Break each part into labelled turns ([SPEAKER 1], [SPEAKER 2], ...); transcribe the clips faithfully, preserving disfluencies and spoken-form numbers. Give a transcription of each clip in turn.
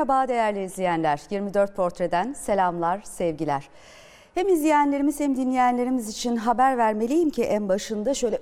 [SPEAKER 1] Merhaba değerli izleyenler. yirmi dört Portre'den selamlar, sevgiler. Hem izleyenlerimiz hem dinleyenlerimiz için haber vermeliyim ki en başında şöyle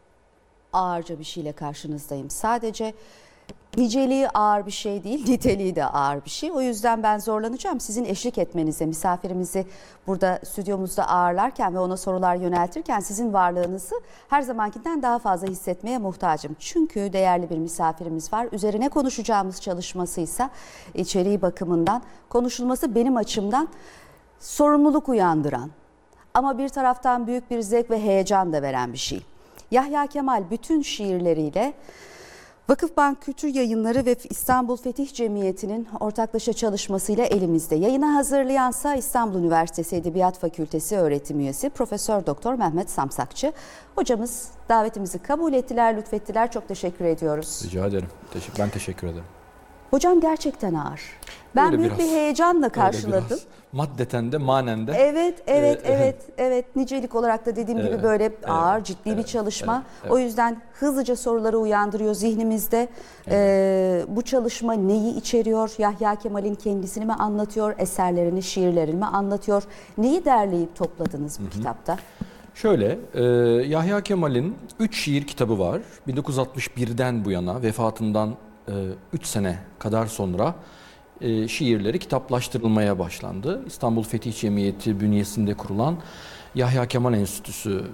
[SPEAKER 1] ağırca bir şeyle karşınızdayım. Sadece niceliği ağır bir şey değil, niteliği de ağır bir şey. O yüzden ben zorlanacağım sizin eşlik etmenize, misafirimizi burada stüdyomuzda ağırlarken ve ona sorular yöneltirken sizin varlığınızı her zamankinden daha fazla hissetmeye muhtacım. Çünkü değerli bir misafirimiz var. Üzerine konuşacağımız çalışmasıysa içeriği bakımından konuşulması benim açımdan sorumluluk uyandıran ama bir taraftan büyük bir zevk ve heyecan da veren bir şey. Yahya Kemal bütün şiirleriyle Vakıfbank Kültür Yayınları ve İstanbul Fetih Cemiyeti'nin ortaklaşa çalışmasıyla elimizde. Yayını hazırlayansa İstanbul Üniversitesi Edebiyat Fakültesi öğretim üyesi Profesör Doktor Mehmet Samsakçı. Hocamız davetimizi kabul ettiler, lütfettiler. Çok teşekkür ediyoruz.
[SPEAKER 2] Rica ederim. Ben teşekkür ederim.
[SPEAKER 1] Hocam gerçekten ağır. Ben
[SPEAKER 2] Öyle
[SPEAKER 1] büyük
[SPEAKER 2] biraz,
[SPEAKER 1] bir heyecanla karşıladım.
[SPEAKER 2] Maddeten de manen de.
[SPEAKER 1] Evet, evet,
[SPEAKER 2] Ee,
[SPEAKER 1] evet, evet. Nicelik olarak da dediğim
[SPEAKER 2] evet,
[SPEAKER 1] gibi böyle
[SPEAKER 2] evet,
[SPEAKER 1] ağır, ciddi
[SPEAKER 2] evet,
[SPEAKER 1] bir çalışma.
[SPEAKER 2] Evet, evet.
[SPEAKER 1] O yüzden hızlıca soruları uyandırıyor zihnimizde. Evet. Ee, bu çalışma neyi içeriyor? Yahya Kemal'in kendisini mi anlatıyor? Eserlerini, şiirlerini mi anlatıyor? Neyi derleyip topladınız bu Hı-hı. kitapta?
[SPEAKER 2] Şöyle, e, Yahya Kemal'in üç şiir kitabı var. bin dokuz yüz altmış birden bu yana, vefatından üç sene kadar sonra e, şiirleri kitaplaştırılmaya başlandı. İstanbul Fetih Cemiyeti bünyesinde kurulan Yahya Kemal Enstitüsü e,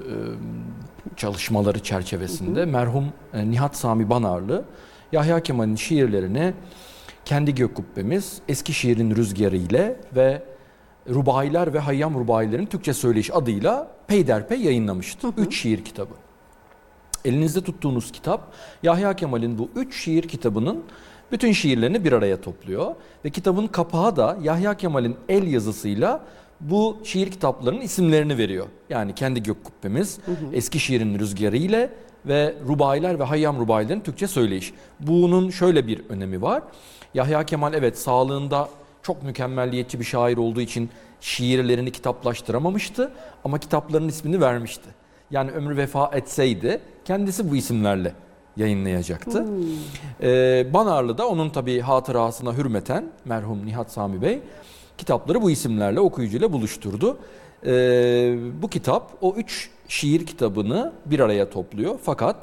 [SPEAKER 2] çalışmaları çerçevesinde hı hı. merhum e, Nihat Sami Banarlı Yahya Kemal'in şiirlerini Kendi Gök Kubbemiz, Eskişehir'in Rüzgarı ile ve Rubailer ve Hayyam Rubailerin Türkçe Söyleyiş adıyla peyderpey yayınlamıştı. Hı hı. Üç şiir kitabı. Elinizde tuttuğunuz kitap Yahya Kemal'in bu üç şiir kitabının bütün şiirlerini bir araya topluyor. Ve kitabın kapağı da Yahya Kemal'in el yazısıyla bu şiir kitaplarının isimlerini veriyor. Yani Kendi Gök Kubbemiz, hı hı. Eskişehir'in Rüzgarı ile ve Rubailer ve Hayyam Rubailerin Türkçe Söyleyiş. Bunun şöyle bir önemi var. Yahya Kemal evet sağlığında çok mükemmelliyetçi bir şair olduğu için şiirlerini kitaplaştıramamıştı ama kitaplarının ismini vermişti. Yani ömrü vefa etseydi kendisi bu isimlerle yayınlayacaktı. Hmm. Ee, Banarlı da onun tabii hatırasına hürmeten merhum Nihat Sami Bey kitapları bu isimlerle okuyucuyla buluşturdu. Ee, bu kitap o üç şiir kitabını bir araya topluyor. Fakat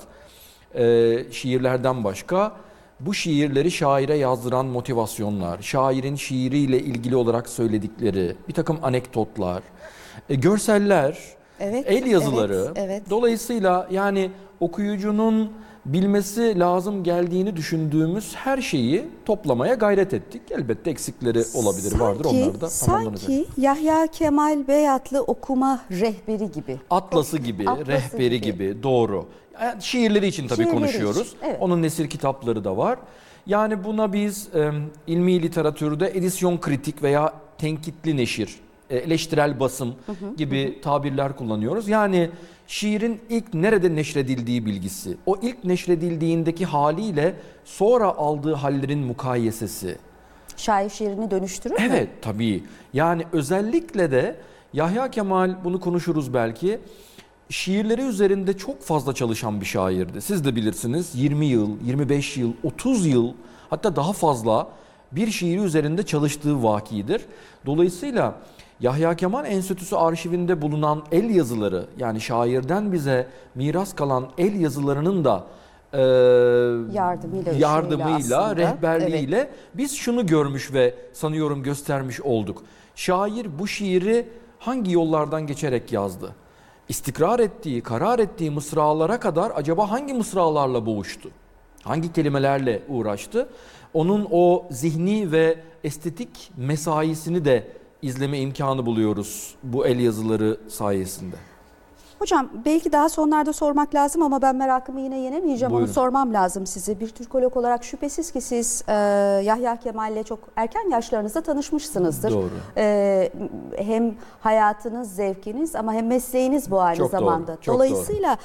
[SPEAKER 2] e, şiirlerden başka bu şiirleri şaire yazdıran motivasyonlar, şairin şiiriyle ilgili olarak söyledikleri bir takım anekdotlar, e, görseller, evet, el yazıları. Evet, evet. Dolayısıyla yani okuyucunun bilmesi lazım geldiğini düşündüğümüz her şeyi toplamaya gayret ettik. Elbette eksikleri olabilir, sanki, vardır. Onlar da tamamlanacak. Sanki
[SPEAKER 1] Yahya Kemal Beyatlı okuma rehberi gibi.
[SPEAKER 2] Atlası gibi, Atlası rehberi gibi. gibi, doğru. Yani şiirleri için tabii şiirleri konuşuyoruz. Için, evet. Onun nesir kitapları da var. Yani buna biz e, ilmi literatürde edisyon kritik veya tenkitli neşir, eleştirel basım hı hı, gibi hı. tabirler kullanıyoruz. Yani şiirin ilk nerede neşredildiği bilgisi, o ilk neşredildiğindeki haliyle sonra aldığı hallerin mukayesesi.
[SPEAKER 1] Şair şiirini dönüştürür mü?
[SPEAKER 2] Evet, tabii. Yani özellikle de Yahya Kemal, bunu konuşuruz belki, şiirleri üzerinde çok fazla çalışan bir şairdi. Siz de bilirsiniz, yirmi yıl, yirmi beş yıl, otuz yıl, hatta daha fazla bir şiiri üzerinde çalıştığı vakidir. Dolayısıyla Yahya Kemal Enstitüsü arşivinde bulunan el yazıları, yani şairden bize miras kalan el yazılarının da e,
[SPEAKER 1] yardımıyla,
[SPEAKER 2] yardımıyla rehberliğiyle evet. biz şunu görmüş ve sanıyorum göstermiş olduk. Şair bu şiiri hangi yollardan geçerek yazdı? İstikrar ettiği, karar ettiği mısralara kadar acaba hangi mısralarla boğuştu? Hangi kelimelerle uğraştı? Onun o zihni ve estetik mesaisini de izleme imkanı buluyoruz bu el yazıları sayesinde.
[SPEAKER 1] Hocam belki daha sonlarda sormak lazım ama ben merakımı yine yenemeyeceğim. Buyurun. Onu sormam lazım size. Bir Türkolog olarak şüphesiz ki siz e, Yahya Kemal'le çok erken yaşlarınızda tanışmışsınızdır.
[SPEAKER 2] Doğru.
[SPEAKER 1] E, hem hayatınız, zevkiniz ama hem mesleğiniz bu aynı
[SPEAKER 2] çok
[SPEAKER 1] zamanda.
[SPEAKER 2] Doğru, çok
[SPEAKER 1] Dolayısıyla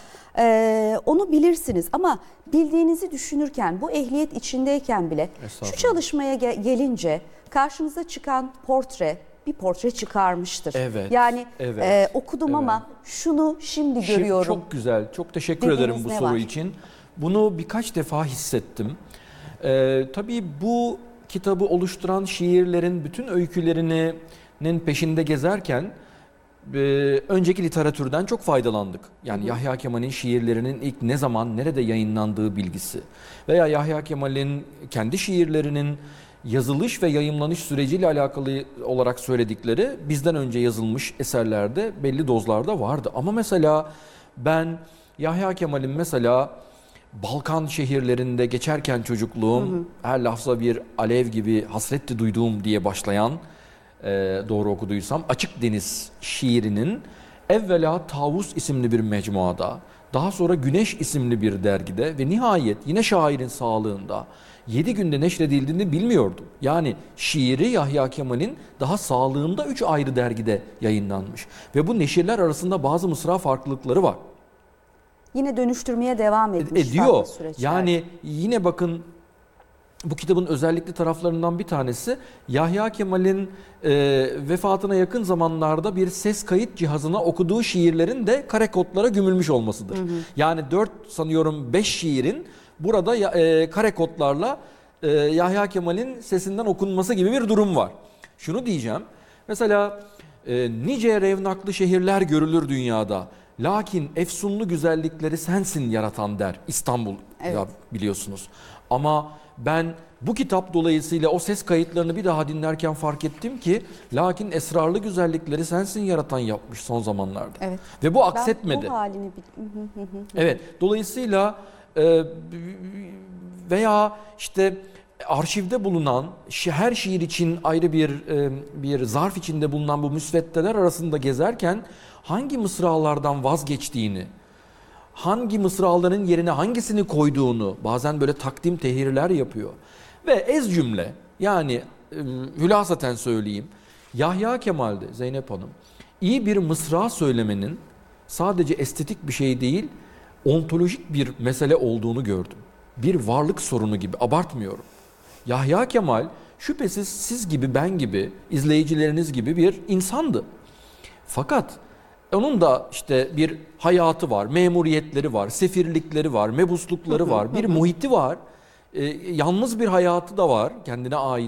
[SPEAKER 1] e, onu bilirsiniz ama bildiğinizi düşünürken, bu ehliyet içindeyken bile şu çalışmaya ge- gelince karşınıza çıkan portre, bir portre çıkarmıştır.
[SPEAKER 2] Evet.
[SPEAKER 1] Yani
[SPEAKER 2] evet,
[SPEAKER 1] e, okudum
[SPEAKER 2] evet.
[SPEAKER 1] ama şunu şimdi
[SPEAKER 2] şimdi
[SPEAKER 1] görüyorum.
[SPEAKER 2] Çok güzel. Çok teşekkür ederim bu soru var? için. Bunu birkaç defa hissettim. Ee, tabii bu kitabı oluşturan şiirlerin bütün öykülerinin peşinde gezerken e, önceki literatürden çok faydalandık. Yani Yahya Kemal'in şiirlerinin ilk ne zaman, nerede yayınlandığı bilgisi veya Yahya Kemal'in kendi şiirlerinin yazılış ve yayımlanış süreciyle alakalı olarak söyledikleri bizden önce yazılmış eserlerde belli dozlarda vardı. Ama mesela ben Yahya Kemal'in mesela Balkan şehirlerinde geçerken çocukluğum, hı hı. her lafza bir alev gibi hasretti duyduğum diye başlayan, e, doğru okuduysam, Açık Deniz şiirinin evvela Tavus isimli bir mecmuada, daha sonra Güneş isimli bir dergide ve nihayet yine şairin sağlığında yedi günde neşredildiğini bilmiyordum. Yani şiiri Yahya Kemal'in daha sağlığında üç ayrı dergide yayınlanmış. Ve bu neşirler arasında bazı mısra farklılıkları var.
[SPEAKER 1] Yine dönüştürmeye devam etmiş.
[SPEAKER 2] Ediyor. Yani yine bakın bu kitabın özellikli taraflarından bir tanesi Yahya Kemal'in e, vefatına yakın zamanlarda bir ses kayıt cihazına okuduğu şiirlerin de kare kodlara gömülmüş olmasıdır. Hı hı. Yani dört sanıyorum beş şiirin burada e, kare kodlarla e, Yahya Kemal'in sesinden okunması gibi bir durum var. Şunu diyeceğim. Mesela e, nice revnaklı şehirler görülür dünyada. Lakin efsunlu güzellikleri sensin yaratan der İstanbul, evet. ya biliyorsunuz. Ama ben bu kitap dolayısıyla o ses kayıtlarını bir daha dinlerken fark ettim ki lakin esrarlı güzellikleri sensin yaratan yapmış son zamanlarda. Evet. Ve bu aksetmedi. Ben bu halini evet. Dolayısıyla e, veya işte arşivde bulunan her şiir için ayrı bir bir zarf içinde bulunan bu müsveddeler arasında gezerken hangi mısralardan vazgeçtiğini, hangi mısraların yerine hangisini koyduğunu bazen böyle takdim tehirler yapıyor. Ve ez cümle yani hülasaten söyleyeyim Yahya Kemal'de Zeynep Hanım iyi bir mısra söylemenin sadece estetik bir şey değil ontolojik bir mesele olduğunu gördüm. Bir varlık sorunu gibi abartmıyorum. Yahya Kemal şüphesiz siz gibi ben gibi izleyicileriniz gibi bir insandı. Fakat onun da işte bir hayatı var, memuriyetleri var, sefirlikleri var, mebuslukları var, bir muhiti var. Ee, yalnız bir hayatı da var, kendine ait